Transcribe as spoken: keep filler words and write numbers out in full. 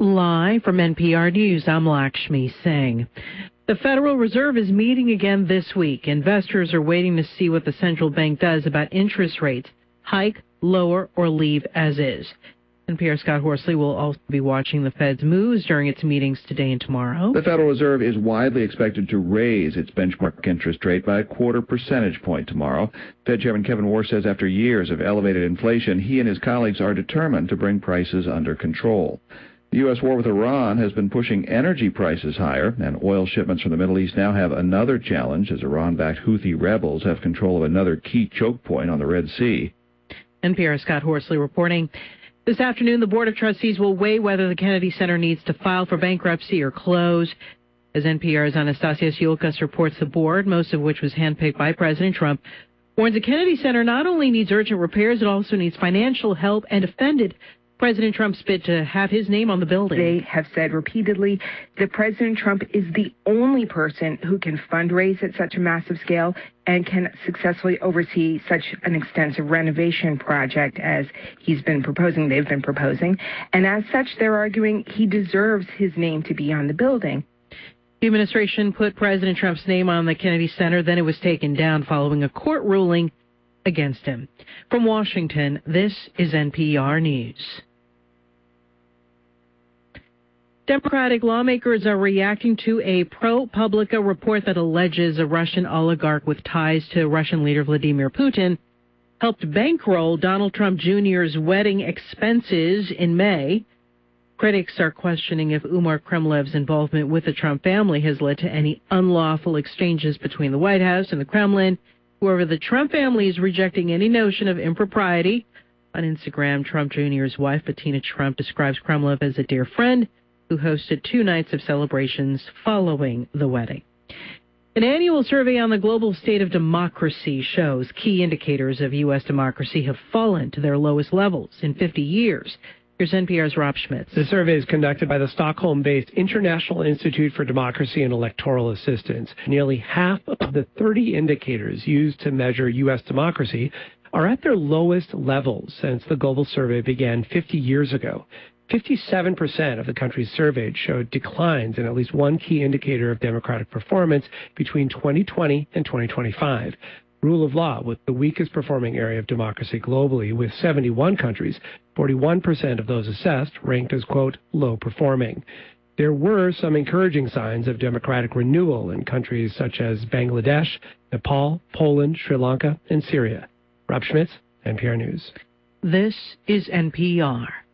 Live from N P R News, I'm Lakshmi Singh. The Federal Reserve is meeting again this week. Investors are waiting to see what the central bank does about interest rates, hike, lower, or leave as is. N P R's Scott Horsley will also be watching the Fed's moves during its meetings today and tomorrow. The Federal Reserve is widely expected to raise its benchmark interest rate by a quarter percentage point tomorrow. Fed Chairman Kevin Warsh says after years of elevated inflation, he and his colleagues are determined to bring prices under control. The U S war with Iran has been pushing energy prices higher, and oil shipments from the Middle East now have another challenge as Iran-backed Houthi rebels have control of another key choke point on the Red Sea. N P R's Scott Horsley reporting. This afternoon, the Board of Trustees will weigh whether the Kennedy Center needs to file for bankruptcy or close. As N P R's Anastasios Yulkas reports, the board, most of which was handpicked by President Trump, warns the Kennedy Center not only needs urgent repairs, it also needs financial help and offended President Trump's bid to have his name on the building. They have said repeatedly that President Trump is the only person who can fundraise at such a massive scale and can successfully oversee such an extensive renovation project as he's been proposing, they've been proposing. And as such, they're arguing he deserves his name to be on the building. The administration put President Trump's name on the Kennedy Center, then it was taken down following a court ruling against him. From Washington, this is N P R News. Democratic lawmakers are reacting to a ProPublica report that alleges a Russian oligarch with ties to Russian leader Vladimir Putin helped bankroll Donald Trump Junior's wedding expenses in May. Critics are questioning if Umar Kremlev's involvement with the Trump family has led to any unlawful exchanges between the White House and the Kremlin. However, the Trump family is rejecting any notion of impropriety. On Instagram, Trump Junior's wife, Bettina Trump, describes Kremlov as a dear friend who hosted two nights of celebrations following the wedding. An annual survey on the global state of democracy shows key indicators of U S democracy have fallen to their lowest levels in fifty years. Here's N P R's Rob Schmitz. The survey is conducted by the Stockholm-based International Institute for Democracy and Electoral Assistance. Nearly half of the thirty indicators used to measure U S democracy are at their lowest levels since the global survey began fifty years ago. fifty-seven percent of the countries surveyed showed declines in at least one key indicator of democratic performance between twenty twenty and twenty twenty-five. Rule of law was the weakest performing area of democracy globally, with seventy-one countries. forty-one percent of those assessed ranked as, quote, low performing. There were some encouraging signs of democratic renewal in countries such as Bangladesh, Nepal, Poland, Sri Lanka, and Syria. Rob Schmitz, N P R News. This is N P R.